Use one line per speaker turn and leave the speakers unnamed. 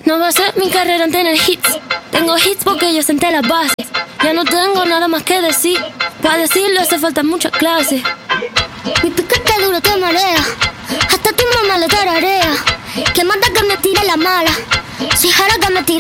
No va a ser mi carrera en tener hits. Tengo hits porque yo senté las bases. Ya no tengo nada más que decir. Para decirlo hace falta mucha clase.
Mi piquete duro te marea. Hasta tu mamá le tararea. Que manda que me tire la mala. Si jara que me tire